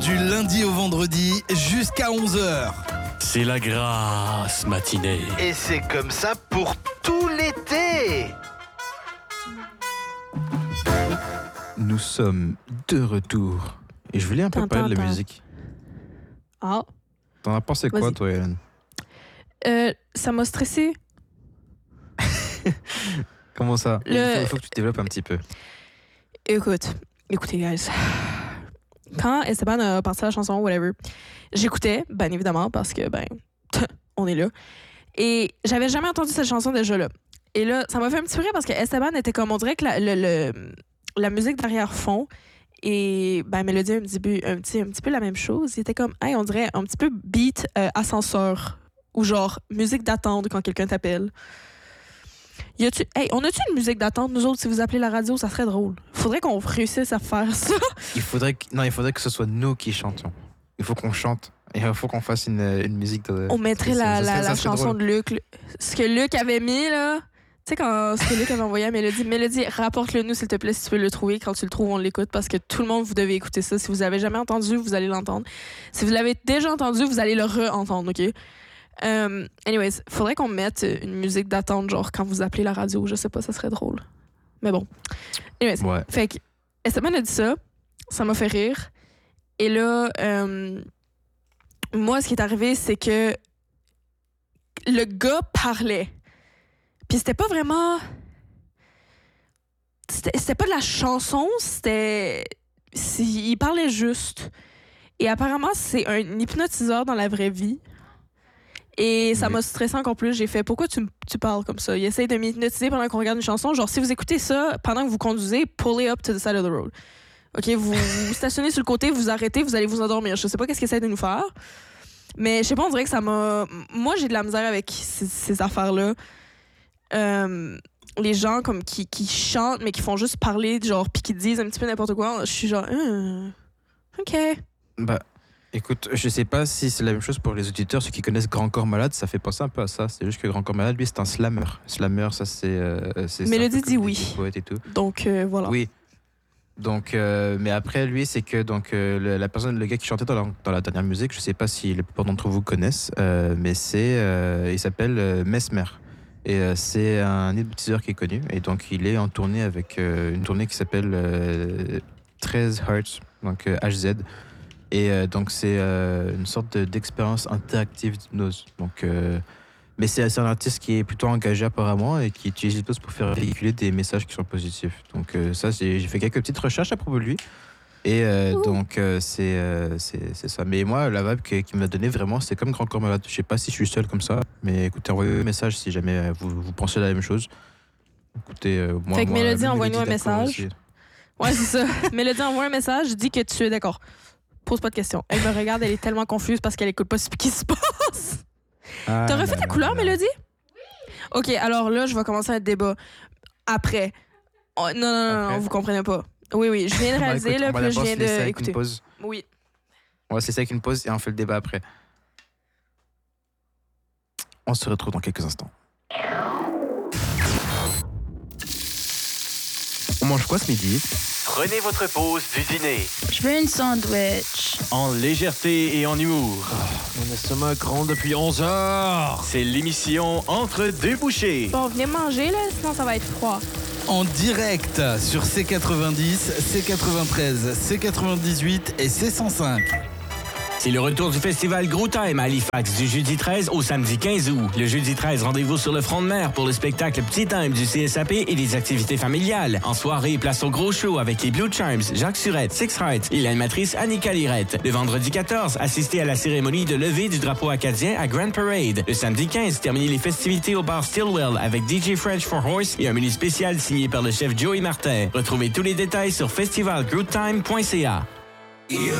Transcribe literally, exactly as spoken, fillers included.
du lundi au vendredi jusqu'à onze heures. C'est la grasse matinée. Et c'est comme ça pour tout l'été. Nous sommes de retour. Et je voulais un peu Tintin, parler de la tintin. musique. Ah. T'en as pensé quoi, Vas-y. toi, Hélène? Euh, ça m'a stressé. Comment ça? Le- Il faut, il faut que tu développes un petit peu. Écoute, écoutez, guys. Quand Esteban a parti la chanson, whatever, j'écoutais, bien évidemment, parce que, ben, on est là. Et j'avais jamais entendu cette chanson déjà là. Et là, ça m'a fait un petit peu rire parce que Esteban était comme, on dirait que la, le, le- la musique d'arrière-fond et ben, Mélodie un petit, peu, un, petit, un petit peu la même chose. Il était comme, hey, on dirait un petit peu beat euh, ascenseur ou genre musique d'attente quand quelqu'un t'appelle. Y a-tu, hey, on a-tu une musique d'attente, nous autres, si vous appelez la radio, ça serait drôle. Faudrait qu'on réussisse à faire ça. Il faudrait que, non, il faudrait que ce soit nous qui chantions. Il faut qu'on chante. Et il faut qu'on fasse une, une musique de... On mettrait ça- la, ça la, serait- la ça serait chanson drôle. de Luc. le- Ce que Luc avait mis, là. Tu sais, quand ce que Luc avait envoyé à Mélodie. Mélodie, rapporte-le nous, s'il te plaît, si tu peux le trouver. Quand tu le trouves, on l'écoute parce que tout le monde, vous devez écouter ça. Si vous l'avez jamais entendu, vous allez l'entendre. Si vous l'avez déjà entendu, vous allez le re-entendre, OK? Um, anyways, faudrait qu'on mette une musique d'attente, genre quand vous appelez la radio. Je sais pas, ça serait drôle. Mais bon. Anyways, Ouais. fait que Esteban a dit ça, ça m'a fait rire. Et là, euh, moi, ce qui est arrivé, c'est que le gars parlait. Puis c'était pas vraiment... C'était, c'était pas de la chanson, c'était... c'est- Il parlait juste. Et apparemment, c'est un hypnotiseur dans la vraie vie. Et ça Oui. m'a stressé encore plus. J'ai fait, pourquoi tu, m- tu parles comme ça? Il essaie de m'hypnotiser pendant qu'on regarde une chanson. Genre, si vous écoutez ça pendant que vous conduisez, pull it up to the side of the road. OK, vous vous stationnez sur le côté, vous arrêtez, vous allez vous endormir. Je sais pas qu'est-ce qu'il essaie de nous faire. Mais je sais pas, on dirait que ça m'a... Moi, j'ai de la misère avec ces, ces affaires-là. Euh, les gens comme qui, qui chantent, mais qui font juste parler, genre, puis qui disent un petit peu n'importe quoi. Je suis genre, Hum, OK. Bah, écoute, je sais pas si c'est la même chose pour les auditeurs. Ceux qui connaissent Grand Corps Malade, ça fait penser un peu à ça. C'est juste que Grand Corps Malade, lui, c'est un slammer. Slammer, ça, c'est... euh, c'est Mélodie c'est un peu dit comme oui. des poètes et tout. Donc, euh, voilà. Oui. Donc, euh, mais après, lui, c'est que donc, euh, le, la personne, le gars qui chantait dans la, dans la dernière musique, je sais pas si la plupart d'entre vous connaissent, euh, mais c'est, euh, il s'appelle euh, Mesmer. Et euh, c'est un hypnotiseur qui est connu. Et donc, il est en tournée avec euh, une tournée qui s'appelle euh, treize Hertz, donc euh, H Z. Et euh, donc, c'est euh, une sorte de- d'expérience interactive d'hypnose. Donc, euh, mais c'est, c'est un artiste qui est plutôt engagé apparemment et qui utilise l'hypnose pour faire véhiculer des messages qui sont positifs. Donc, euh, ça, c'est, j'ai fait quelques petites recherches à propos de lui. Et euh, donc, euh, c'est, euh, c'est, c'est ça. Mais moi, la vibe qui, qui m'a donné vraiment, c'est comme Grand Corps Malade. Je sais pas si je suis seul comme ça, mais écoutez, envoyez un message si jamais euh, vous, vous pensez la même chose. Écoutez, euh, moi, Fait que moi, Mélodie, même envoie-nous un Mélodie, d'accord message. aussi. Ouais, c'est ça. Mélodie envoie un message, dis que tu es d'accord. Pose pas de questions. Elle me regarde, elle est tellement confuse parce qu'elle écoute pas ce qui se passe. Ah, T'as refait là, ta là, couleur, là. Mélodie? Oui. OK, alors là, je vais commencer un débat. Après. Oh, non, non, non, non, Après? vous comprenez pas. Oui, oui, je viens de Bah, réaliser, écoute, là, on va puis là, je d'abord viens se laisser de... avec une Écoutez. pause. Oui. On va se laisser avec une pause et on fait le débat après. On se retrouve dans quelques instants. On mange quoi ce midi? Prenez votre pause du dîner. Je veux une sandwich. En légèreté et en humour. Mon estomac gronde depuis onze heures. C'est l'émission Entre deux bouchées. Bon, venez manger, là, sinon ça va être froid. En direct sur C quatre-vingt-dix, C quatre-vingt-treize, C quatre-vingt-dix-huit et C cent cinq. C'est le retour du festival Gros Time à Halifax du jeudi treize au samedi quinze août. Le jeudi treize, rendez-vous sur le front de mer pour le spectacle Petit Time du C S A P et des activités familiales. En soirée, place au gros show avec les Blue Charms, Jacques Surette, Six Hearts et l'animatrice Annika Lirette. Le vendredi quatorze, assistez à la cérémonie de levée du drapeau acadien à Grand Parade. Le samedi quinze, terminez les festivités au bar Stillwell avec D J French for Horse et un menu spécial signé par le chef Joey Martin. Retrouvez tous les détails sur festival groove time point c a.